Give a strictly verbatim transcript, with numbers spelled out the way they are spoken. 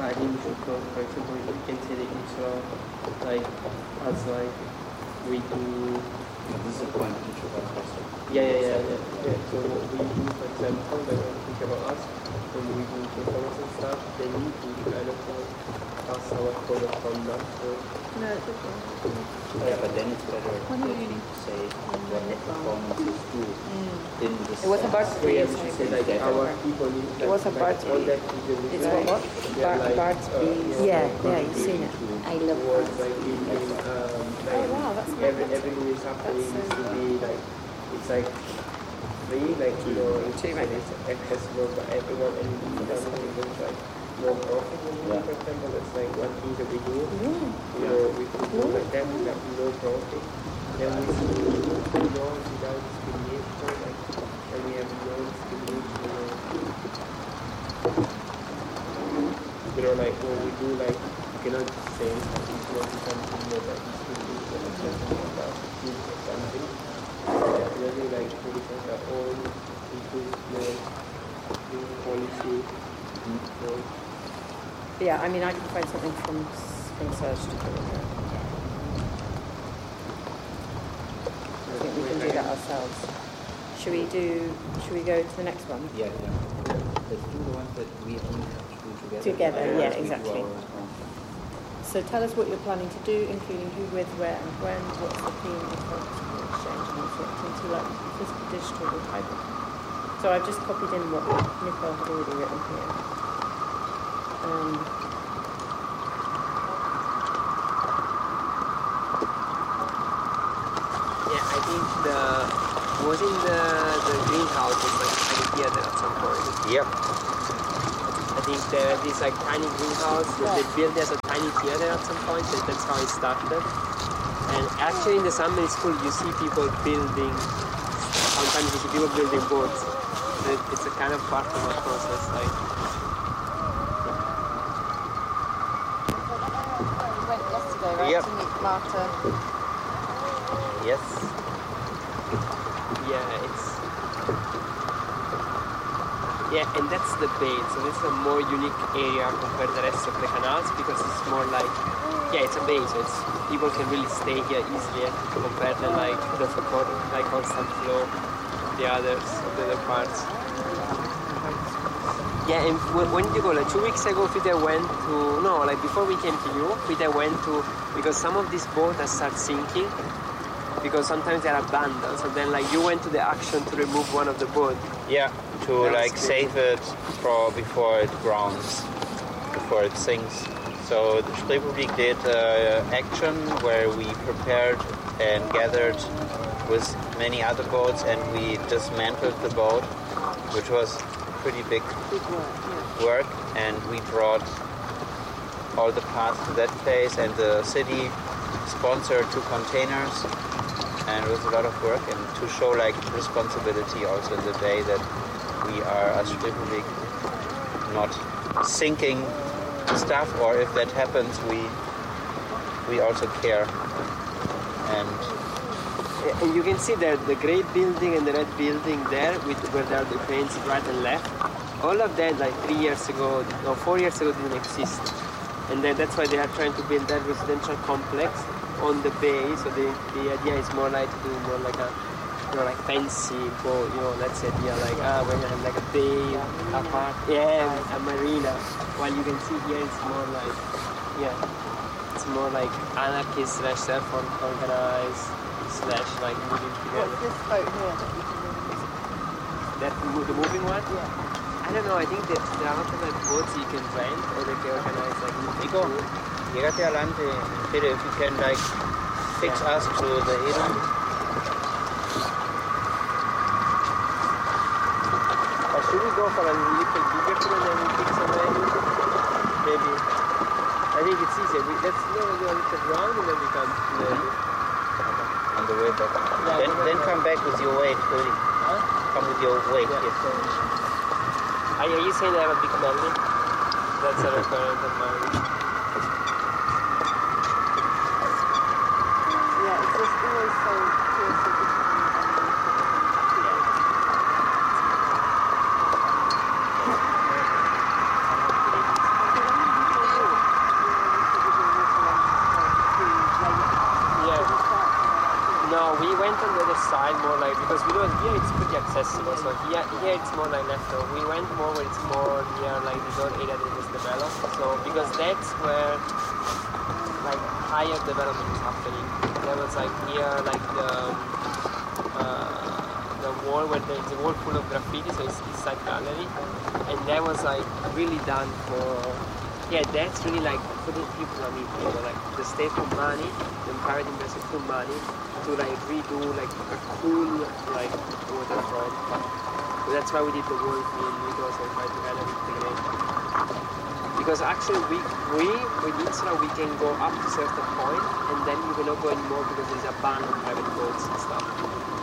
I think we should go, for example, we can say the intro, like, as like, we do... This is a point each of us has to... Yeah, yeah, yeah, yeah, yeah. So what we do, for example, like when we think about us, when we do performance and stuff, then we do kind of like pass our code of conduct. So, no, it's okay. Yeah, but then it's better What do you to say what the performances do Mm. in the It wasn't Bart's so yeah, Bees. we should say like our people need like, It was a like, Bart's all Bees. that usually It's like, what? they're Bar- like, Bart's uh, Bees. you know, Yeah, like, yeah, you've seen it. contributing I love towards Bart's like building, um, like Oh, wow, that's every, nice. everything is happening That's needs so to be like, it's like free, like, you know, it's, Two, right. it's accessible by everyone and it doesn't even like no profit when we do, Yeah. for example, that's like one thing that we do. Yeah. You know, we could do like that, we have no profit. Then we see no without discrimination, like, and we have no discrimination, you know. You know, like, when we do, like, you cannot just say, like, it's not something that like, discrimination or something about food or something. Definitely, like, we have our own improvement, new policy, so, Yeah, I mean, I can find something from from Serge to do with it. I think we can do that ourselves. Should we do? Should we go to the next one? Yeah, yeah. Let's do the ones that we only have to do together. Together, Otherwise yeah, we do exactly. our own. So tell us what you're planning to do, including who, with, where, and when. What's the theme of the cultural exchange, and also into like physical, digital, or hybrid. So I've just copied in what Nicole had already written here. Um, yeah, I think the was in the the greenhouse was like tiny theater at some point. Yep. I think there is like tiny greenhouse that they built as a tiny theater at some point. So that's how it started. And actually, in the summer school, you see people building. Sometimes you see people building boats. So it, it's a kind of part of the process, like. you went yesterday, right, Yep. to meet Marta. Yes. Yeah, it's yeah, and that's the bay. So this is a more unique area compared to the rest of the canals because it's more like yeah, it's a bay, so it's people can really stay here easily compared to like the for like constant flow of the others of the other parts. Yeah, and when, when did you go? Like two weeks ago, Peter went to no, like before we came to you, Peter went to because some of these boats are start sinking. Because sometimes they're abandoned, so then like you went to the action to remove one of the boat. Yeah, to That's like good. save it for before it grounds, before it sinks. So the Spreepublik did uh, action where we prepared and gathered with many other boats and we dismantled the boat, which was pretty big Big work, yeah. work, and we brought all the parts to that place, and the city sponsored two containers, and it was a lot of work, and to show like responsibility also in the bay that we are as Spreepublik not sinking stuff, or if that happens we we also care. And And you can see that the grey building and the red building there, with where there are the cranes right and left, all of that like three years ago, or four years ago didn't exist. And then that's why they are trying to build that residential complex on the bay. So the, the idea is more like to do more like a, you know, like fancy boat, you know, that's the idea, like, ah, when you have like a bay, a park, yeah, a marina. While you can see here it's more like, yeah, it's more like anarchist slash self-organized slash like moving together. What's this boat here that you can use? That mo- the moving one? Yeah. I don't know. I think that there are also like boats you can rent or they can organize like moving Nico, tour. llegate adelante, Peter, if you can like fix us to the island. Or should we go for a little bigger tour and then we pick somewhere? Maybe. I think it's easier. We, let's go do a little round and then we come to the. On the way back. Yeah, then, we're then gonna- come back with your weight, really. Huh? Come with your weight. Yeah. Yes. Are you saying I have a big belly? That's a requirement of mine. Yeah, it's just always so feels so different. Yeah. because we know here it's pretty accessible. So here, here it's more like left over. We went more where it's more near like the zone area that was developed. So because that's where like higher development is happening. There was like here like the uh, the wall where there's a wall full of graffiti, so it's East Side Gallery, and that was like really done for. Yeah, that's really like for the people, I mean, you know, like the state put money, the private investors put money to like redo like a cool like waterfront. So that's why we did the work in Mykonos and tried to kind of integrate. Because actually we we with Isra we can go up to a certain point and then we cannot go anymore because there's a ban on private boats and stuff.